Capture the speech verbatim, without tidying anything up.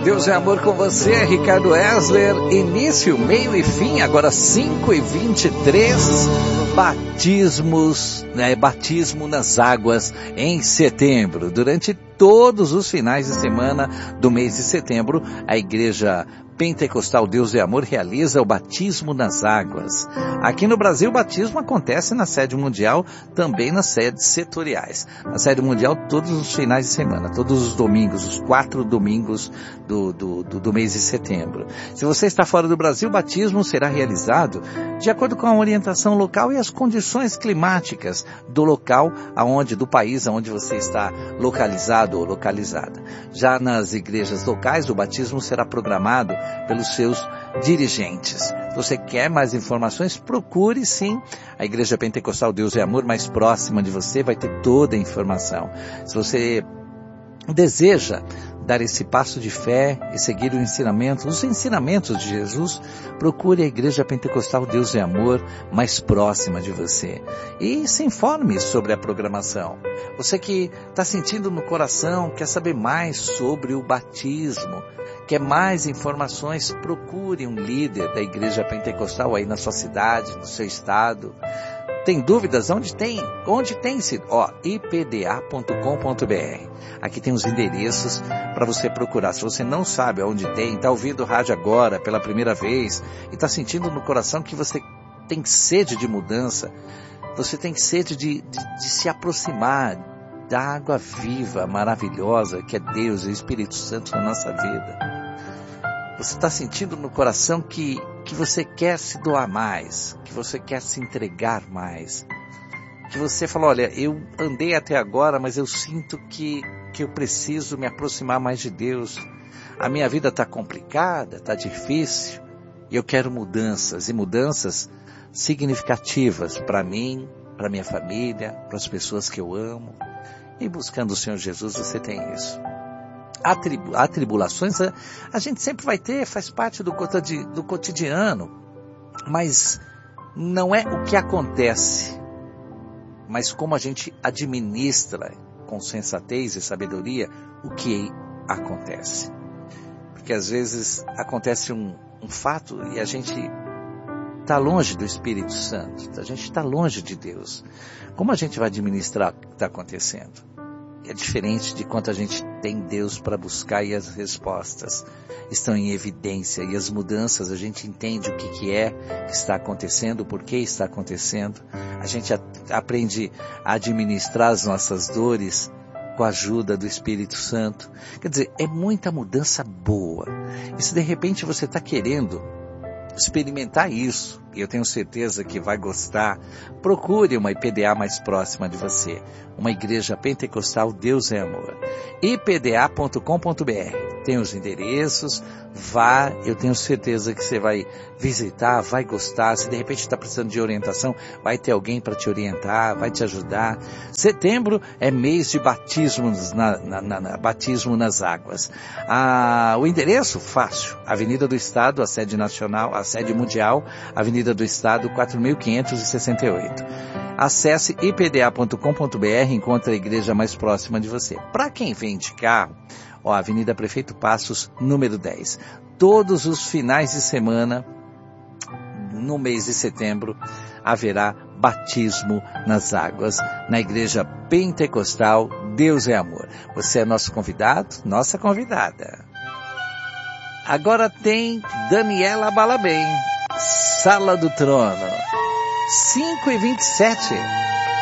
Deus é amor com você, Ricardo Esler. Início, meio e fim, agora cinco e vinte e três. Batismos, né, batismo nas águas em setembro. Durante todos os finais de semana do mês de setembro, a Igreja Pentecostal Deus é Amor realiza o batismo nas águas. Aqui no Brasil, o batismo acontece na sede mundial, também nas sedes setoriais. Na sede mundial, todos os finais de semana, todos os domingos, os quatro domingos do, do, do, do mês de setembro. Se você está fora do Brasil, o batismo será realizado de acordo com a orientação local e as condições climáticas do local, aonde, do país aonde você está localizado ou localizada. Já nas igrejas locais, o batismo será programado pelos seus dirigentes. Se você quer mais informações, procure sim a Igreja Pentecostal Deus é Amor mais próxima de você, vai ter toda a informação. Se você deseja dar esse passo de fé e seguir o ensinamento, os ensinamentos de Jesus, procure a Igreja Pentecostal Deus é Amor mais próxima de você. E se informe sobre a programação. Você que está sentindo no coração, quer saber mais sobre o batismo, quer mais informações, procure um líder da Igreja Pentecostal aí na sua cidade, no seu estado. Tem dúvidas? Onde tem? Onde tem esse? Ó, i p d a ponto com ponto b r. Aqui tem os endereços para você procurar. Se você não sabe onde tem, está ouvindo o rádio agora pela primeira vez e está sentindo no coração que você tem sede de mudança, você tem sede de, de, de se aproximar da água viva, maravilhosa, que é Deus e o Espírito Santo na nossa vida. Você está sentindo no coração que, que você quer se doar mais, que você quer se entregar mais, que você falou, olha, eu andei até agora, mas eu sinto que, que eu preciso me aproximar mais de Deus. A minha vida está complicada, está difícil, e eu quero mudanças, e mudanças significativas para mim, para minha família, para as pessoas que eu amo. E buscando o Senhor Jesus, você tem isso. Há, tribu, há tribulações, a, a gente sempre vai ter, faz parte do, do cotidiano, mas não é o que acontece, mas como a gente administra com sensatez e sabedoria o que acontece. Porque às vezes acontece um, um fato e a gente está longe do Espírito Santo, a gente está longe de Deus. Como a gente vai administrar o que está acontecendo? É diferente de quanto a gente tem Deus para buscar e as respostas estão em evidência e as mudanças, a gente entende o que, que é que está acontecendo, por que está acontecendo. A gente a, aprende a administrar as nossas dores com a ajuda do Espírito Santo. Quer dizer, é muita mudança boa. E se de repente você está querendo experimentar isso, e eu tenho certeza que vai gostar, procure uma I P D A mais próxima de você, uma Igreja Pentecostal Deus é Amor, i p d a ponto com ponto b r. Tem os endereços, vá, eu tenho certeza que você vai visitar, vai gostar. Se de repente está precisando de orientação, vai ter alguém para te orientar, vai te ajudar. Setembro é mês de batismos, na, na, na, na, batismo nas águas. Ah, o endereço, fácil, Avenida do Estado, a sede nacional, a sede mundial, Avenida do Estado, quatro mil quinhentos e sessenta e oito. Acesse i p d a ponto com ponto b r e encontre a igreja mais próxima de você. Para quem vem de carro, ó, Avenida Prefeito Passos, número dez. Todos os finais de semana, no mês de setembro, haverá batismo nas águas, na Igreja Pentecostal Deus é Amor. Você é nosso convidado, nossa convidada. Agora tem Daniela Balabem, Sala do Trono. cinco e vinte e sete.